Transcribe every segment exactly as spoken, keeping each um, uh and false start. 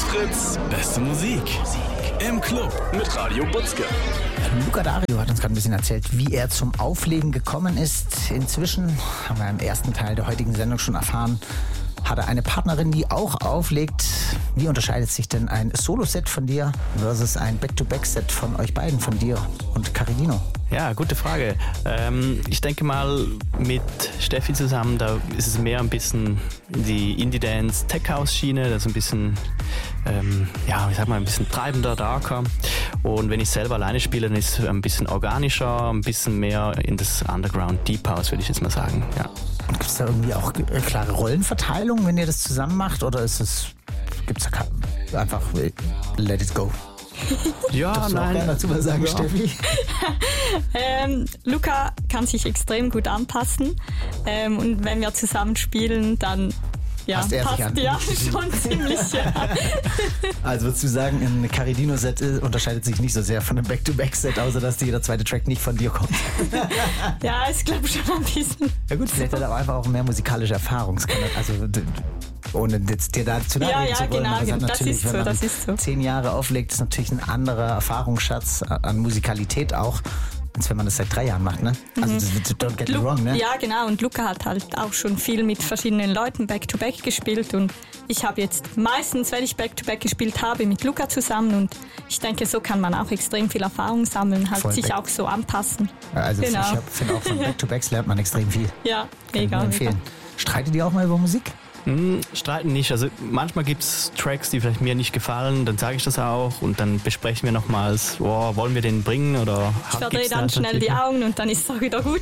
Fritz, beste Musik. Im Club mit Radio Butzke. Luca Dario hat uns gerade ein bisschen erzählt, wie er zum Auflegen gekommen ist. Inzwischen, haben wir im ersten Teil der heutigen Sendung schon erfahren, hat er eine Partnerin, die auch auflegt. Wie unterscheidet sich denn ein Solo-Set von dir versus ein Back-to-Back-Set von euch beiden, von dir und Caridino? Ja, gute Frage. Ähm, ich denke mal, mit Steffi zusammen, da ist es mehr ein bisschen die Indie-Dance-Tech-House-Schiene, das ist ein bisschen, ähm, ja, ich sag mal, ein bisschen treibender, darker. Und wenn ich selber alleine spiele, dann ist es ein bisschen organischer, ein bisschen mehr in das Underground-Deep House, würde ich jetzt mal sagen, ja. Gibt es da irgendwie auch klare Rollenverteilung, wenn ihr das zusammen macht? Oder ist es, gibt es einfach let it go? Ja, Darfst du nein. auch gerne dazu was sagen, ja. Steffi? ähm, Luca kann sich extrem gut anpassen. Ähm, und wenn wir zusammen spielen, dann ja, Passt er sich passt an? ja schon ziemlich. Ja. Also würdest du sagen, ein Caridino-Set unterscheidet sich nicht so sehr von einem Back-to-Back-Set, außer dass jeder zweite Track nicht von dir kommt? Ja, ich glaube schon ein bisschen. Ja gut, vielleicht hat er aber einfach auch mehr musikalische Erfahrung. Das kann er- Also d- ohne jetzt dir da zu nahe Ja, reden ja, zu wollen. genau, aber es hat das natürlich, ist so, wenn man das ist so. zehn Jahre auflegt, ist natürlich ein anderer Erfahrungsschatz an Musikalität auch, als wenn man das seit drei Jahren macht, ne? Also das, don't get me Lu- wrong, ne? Ja, genau. Und Luca hat halt auch schon viel mit verschiedenen Leuten Back-to-Back gespielt. Und ich habe jetzt meistens, wenn ich Back-to-Back gespielt habe, mit Luca zusammen. Und ich denke, so kann man auch extrem viel Erfahrung sammeln, halt Voll sich back- auch so anpassen. Also Genau. ich finde auch von Back-to-Backs lernt man extrem viel. Ja, Kann ich mega. nur mega. empfehlen. Streitet ihr auch mal über Musik? Hm, streiten nicht. Also manchmal gibt es Tracks, die vielleicht mir nicht gefallen, dann sage ich das auch und dann besprechen wir nochmals, oh, wollen wir den bringen oder Ich verdrehe dann schnell die Augen und dann ist es auch wieder gut.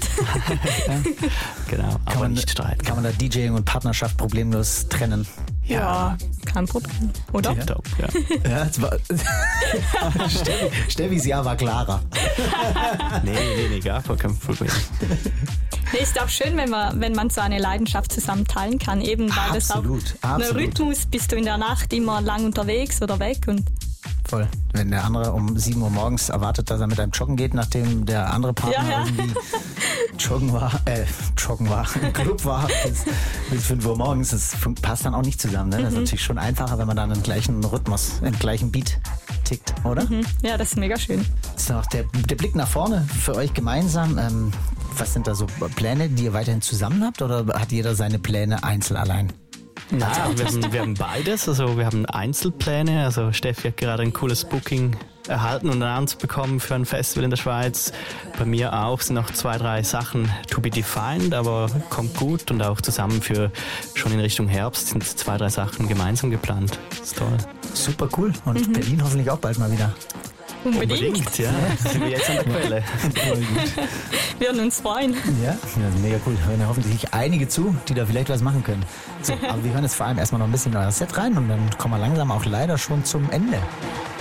Genau, Kann aber man, nicht streiten. kann man da DJing und Partnerschaft problemlos trennen? Ja, kein Problem. Oder? Tipptopp, ja. Ja, es war Steffi, Steffis Jahr war klarer. Nee, nee, nee, gar kein Problem. Nee, ist auch schön, wenn man, wenn man so eine Leidenschaft zusammen teilen kann. Eben weil das auch Absolut, ein absolut. Rhythmus, bist du in der Nacht immer lang unterwegs oder weg und Voll. Wenn der andere um sieben Uhr morgens erwartet, dass er mit einem joggen geht, nachdem der andere Partner Ja, ja. irgendwie joggen war, äh, joggen war, im Club war bis, bis fünf Uhr morgens, das fun- passt dann auch nicht zusammen. Ne? Das ist natürlich schon einfacher, wenn man dann im gleichen Rhythmus, im gleichen Beat tickt, oder? ja, das ist mega schön. Das ist auch der, der Blick nach vorne für euch gemeinsam. Ähm, was sind da so Pläne, die ihr weiterhin zusammen habt, oder hat jeder seine Pläne einzeln allein? Na, wir haben, wir haben beides. Also wir haben Einzelpläne. Also Steffi hat gerade ein cooles Booking erhalten und announced bekommen für ein Festival in der Schweiz. Bei mir auch sind noch zwei, drei Sachen to be defined, aber kommt gut und auch zusammen für schon in Richtung Herbst sind zwei, drei Sachen gemeinsam geplant. Das ist toll. Super cool. Und Berlin hoffentlich auch bald mal wieder. Unbedingt. ja. Sind wir jetzt an der Quelle. Voll gut. Wir würden uns freuen. Ja, ja, mega cool. Hören ja hoffentlich einige zu, die da vielleicht was machen können. So, aber wir hören jetzt vor allem erstmal noch ein bisschen in euer Set rein und dann kommen wir langsam auch leider schon zum Ende.